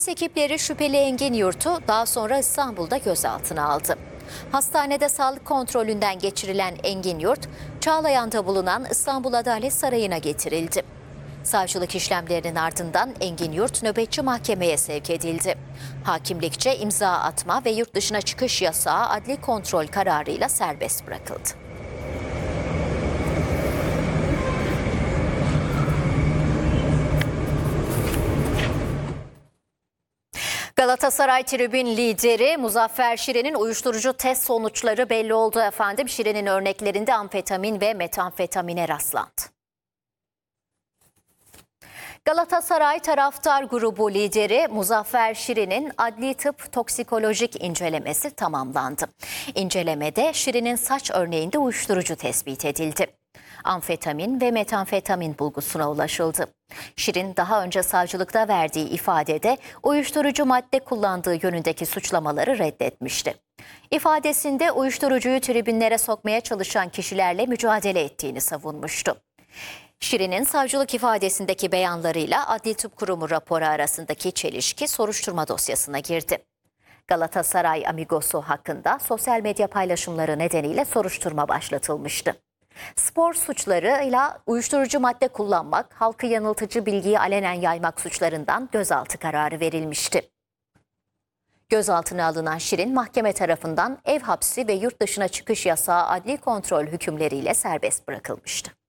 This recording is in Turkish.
Ekipleri şüpheli Engin Yurt'u daha sonra İstanbul'da gözaltına aldı. Hastanede sağlık kontrolünden geçirilen Engin Yurt, Çağlayan'da bulunan İstanbul Adalet Sarayı'na getirildi. Savcılık işlemlerinin ardından Engin Yurt nöbetçi mahkemeye sevk edildi. Hakimlikçe imza atma ve yurt dışına çıkış yasağı adli kontrol kararıyla serbest bırakıldı. Galatasaray tribün lideri Muzaffer Şirin'in uyuşturucu test sonuçları belli oldu efendim. Şirin'in örneklerinde amfetamin ve metamfetamine rastlandı. Galatasaray taraftar grubu lideri Muzaffer Şirin'in adli tıp toksikolojik incelemesi tamamlandı. İncelemede Şirin'in saç örneğinde uyuşturucu tespit edildi. Amfetamin ve metamfetamin bulgusuna ulaşıldı. Şirin daha önce savcılıkta verdiği ifadede uyuşturucu madde kullandığı yönündeki suçlamaları reddetmişti. İfadesinde uyuşturucuyu tribünlere sokmaya çalışan kişilerle mücadele ettiğini savunmuştu. Şirin'in savcılık ifadesindeki beyanlarıyla Adli Tıp Kurumu raporu arasındaki çelişki soruşturma dosyasına girdi. Galatasaray Amigosu hakkında sosyal medya paylaşımları nedeniyle soruşturma başlatılmıştı. Spor suçlarıyla uyuşturucu madde kullanmak, halkı yanıltıcı bilgiyi alenen yaymak suçlarından gözaltı kararı verilmişti. Gözaltına alınan Şirin mahkeme tarafından ev hapsi ve yurt dışına çıkış yasağı adli kontrol hükümleriyle serbest bırakılmıştı.